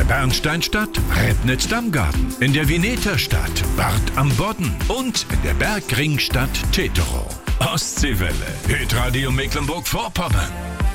Bernsteinstadt Rednitz-Dammgarten, in der Veneterstadt Bad am Bodden und in der Bergringstadt Teterow. Ostseewelle, Hitradio Mecklenburg-Vorpommern.